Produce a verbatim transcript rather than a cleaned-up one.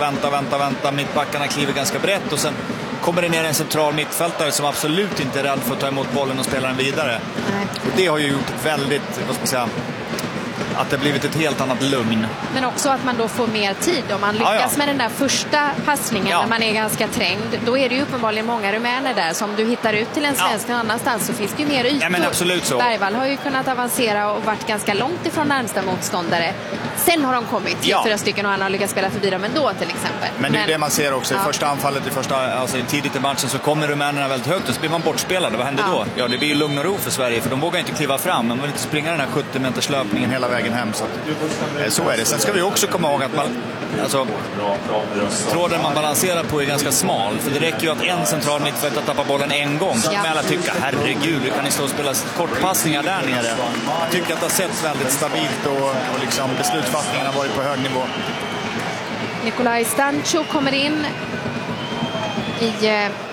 vänta, vänta, vänta. Mittbackarna kliver ganska brett och sen kommer det ner en central mittfältare som absolut inte är rädd för att ta emot bollen och spela den vidare. Nej. Och det har ju gjort väldigt, vad ska man säga, att det blivit ett helt annat lugn. Men också att man då får mer tid. Om man lyckas ja, ja. med den där första passningen ja. när man är ganska trängd, då är det ju uppenbarligen många rumäner där. Så om du hittar ut till en svensk ja. någon annanstans så finns det ju mer ytor. Ja, men absolut så. Bergvall har ju kunnat avancera och varit ganska långt ifrån närmsta motståndare. Sen har de kommit till ja. fyra stycken och han har lyckats spela förbi dem ändå till exempel. Men det är men, det man ser också. I ja. första anfallet, i första, alltså tidigt i matchen så kommer rumänerna väldigt högt och så blir man bortspelade. Vad händer ja. då? Ja, det blir ju lugn och ro för Sverige för de vågar inte kliva fram. Man vill inte springa den här sjuttio meters löpningen hela vägen hem. Så så är det. Sen ska vi också komma ihåg att man, alltså, tråden man balanserar på är ganska smal. För det räcker ju att en central mittfältare tappar bollen en gång. Så kan alla tycka, herregud, hur kan ni stå och spela kortpassningar där nere? Jag tycker att det har sett väldigt stabilt och, och liksom beslutsfattningen har varit på hög nivå. Nikolaj Stanchuk kommer in i